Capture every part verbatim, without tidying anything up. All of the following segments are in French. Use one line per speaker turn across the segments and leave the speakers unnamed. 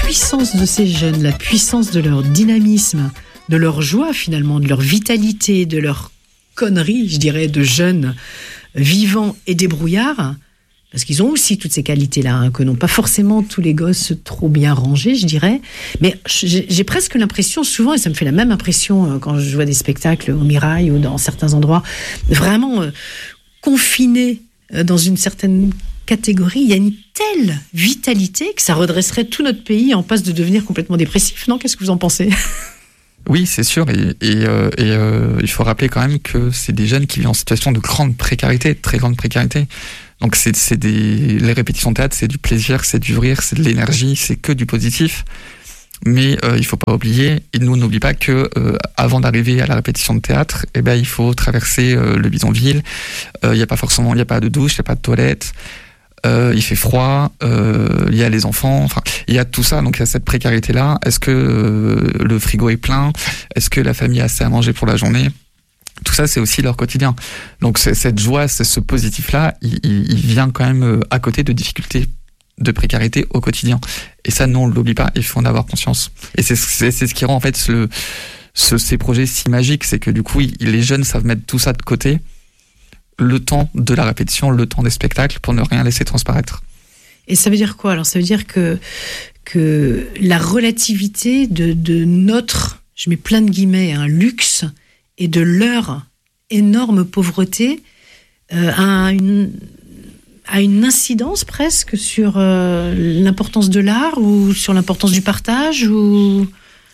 puissance de ces jeunes, la puissance de leur dynamisme, de leur joie finalement, de leur vitalité, de leur connerie, je dirais, de jeunes vivants et débrouillards, parce qu'ils ont aussi toutes ces qualités-là, hein, que n'ont pas forcément tous les gosses trop bien rangés, je dirais. Mais j'ai, j'ai presque l'impression, souvent, et ça me fait la même impression euh, quand je vois des spectacles au Mirail ou dans certains endroits, vraiment euh, confinés euh, dans une certaine catégorie, il y a une telle vitalité que ça redresserait tout notre pays en passe de devenir complètement dépressif, non ? Qu'est-ce que vous en pensez ?
Oui, c'est sûr, et, et, euh, et euh, il faut rappeler quand même que c'est des jeunes qui vivent en situation de grande précarité, de très grande précarité. Donc c'est, c'est des, les répétitions de théâtre, c'est du plaisir, c'est du rire, c'est de l'énergie, c'est que du positif. Mais euh, il faut pas oublier, et nous on n'oublie pas que euh, avant d'arriver à la répétition de théâtre, eh ben il faut traverser euh, le bidonville. Il euh, y a pas forcément, il y a pas de douche, il y a pas de toilette. Euh, il fait froid, euh, il y a les enfants, enfin, il y a tout ça, donc il y a cette précarité-là. Est-ce que euh, le frigo est plein ? Est-ce que la famille a assez à manger pour la journée ? Tout ça, c'est aussi leur quotidien. Donc c'est, cette joie, c'est ce positif-là, il, il, il vient quand même à côté de difficultés, de précarité au quotidien. Et ça, non, on ne l'oublie pas, il faut en avoir conscience. Et c'est, c'est, c'est ce qui rend en fait ce, ce, ces projets si magiques, c'est que du coup, il, les jeunes savent mettre tout ça de côté, le temps de la répétition, le temps des spectacles, pour ne rien laisser transparaître.
Et ça veut dire quoi ? Alors ça veut dire que, que la relativité de, de notre, je mets plein de guillemets, un luxe, et de leur énorme pauvreté euh, a, une, a une incidence presque sur euh, l'importance de l'art ou sur l'importance du partage ou...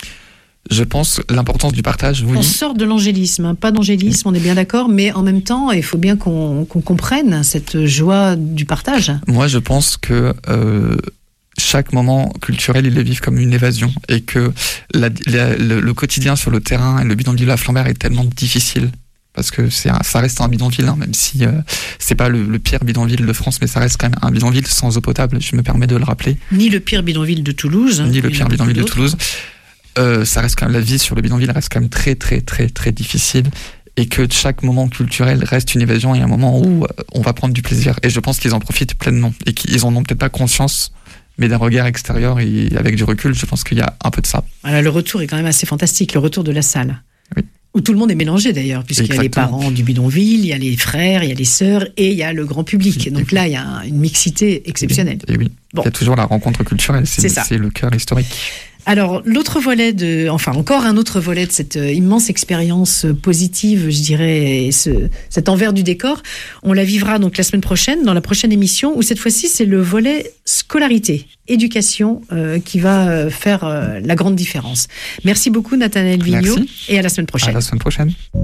Je pense l'importance du partage, oui.
On sort de l'angélisme, hein. Pas d'angélisme, on est bien d'accord, mais en même temps, il faut bien qu'on, qu'on comprenne cette joie du partage.
Moi, je pense que euh, chaque moment culturel, ils le vivent comme une évasion, et que la, la, le, le quotidien sur le terrain et le bidonville à Flambert est tellement difficile, parce que c'est un, ça reste un bidonville, hein, même si euh, c'est pas le, le pire bidonville de France, mais ça reste quand même un bidonville sans eau potable, je me permets de le rappeler.
Ni le pire bidonville de Toulouse.
Ni le pire bidonville de Toulouse. Euh, ça reste quand même, la vie sur le bidonville reste quand même très très très très difficile, et que chaque moment culturel reste une évasion et un moment où euh, on va prendre du plaisir, et je pense qu'ils en profitent pleinement et qu'ils en ont peut-être pas conscience, mais d'un regard extérieur et avec du recul, je pense qu'il y a un peu de ça.
Voilà, le retour est quand même assez fantastique, le retour de la salle.
Oui.
Où tout le monde est mélangé d'ailleurs, puisqu'il Exactement. y a les parents du bidonville, il y a les frères, il y a les sœurs et il y a le grand public. Donc là, il y a une mixité exceptionnelle.
Et oui, bon. Il y a toujours la rencontre culturelle, c'est, c'est, c'est le cœur historique.
Alors, l'autre volet de, enfin, encore un autre volet de cette immense expérience positive, je dirais, et ce, cet envers du décor, on la vivra donc la semaine prochaine, dans la prochaine émission, où cette fois-ci, c'est le volet scolarité, éducation, euh, qui va faire euh, la grande différence. Merci beaucoup, Nathanaël Vigneault, et à la semaine prochaine.
À la semaine prochaine.